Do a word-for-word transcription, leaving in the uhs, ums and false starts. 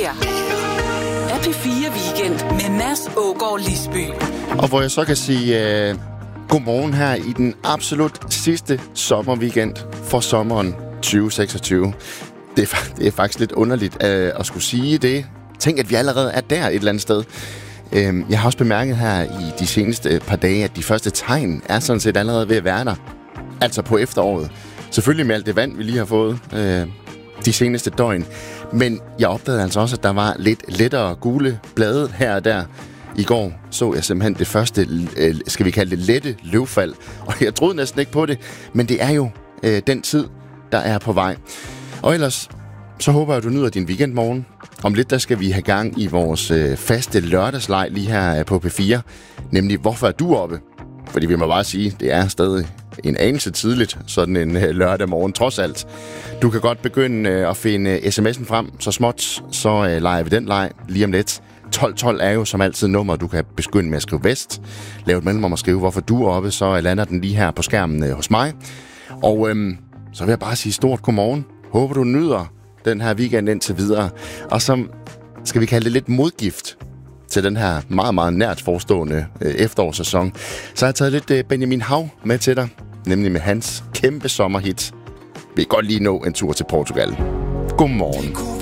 her er P fire Weekend med Mads Ågaard Lisby. Og hvor jeg så kan sige uh, godmorgen her i den absolut sidste sommerweekend for sommeren tyve seksogtyve. Det er, det er faktisk lidt underligt uh, at skulle sige det. Tænk, at vi allerede er der et eller andet sted. Uh, jeg har også bemærket her i de seneste par dage, at de første tegn er sådan set allerede ved at være der. Altså på efteråret. Selvfølgelig med alt det vand, vi lige har fået uh, de seneste døgn. Men jeg opdagede altså også, at der var lidt lettere gule blade her og der. I går så jeg simpelthen det første, øh, skal vi kalde det, lette løvfald. Og jeg troede næsten ikke på det, men det er jo øh, den tid, der er på vej. Og ellers, så håber jeg, at du nyder din weekendmorgen. Om lidt, der skal vi have gang i vores øh, faste lørdagsleg lige her på P fire. Nemlig, hvorfor er du oppe? Fordi vi må bare sige, det er stadig en anelse tidligt, sådan en øh, lørdag morgen, trods alt. Du kan godt begynde øh, at finde øh, sms'en frem så småt, så øh, leger vi den leg lige om lidt. tolv tolv er jo som altid nummer, du kan begynde med at skrive vest. Lav et mellemrum og skrive, hvorfor du er oppe, så lander den lige her på skærmen øh, hos mig. Og øhm, så vil jeg bare sige stort godmorgen. Håber du nyder den her weekend indtil videre. Og så skal vi kalde det lidt modgift til den her meget, meget nært forestående øh, efterårssæson. Så har jeg taget lidt øh, Benjamin Hav med til dig, nemlig med hans kæmpe sommerhit. Vi kan godt lige nå en tur til Portugal. Godmorgen.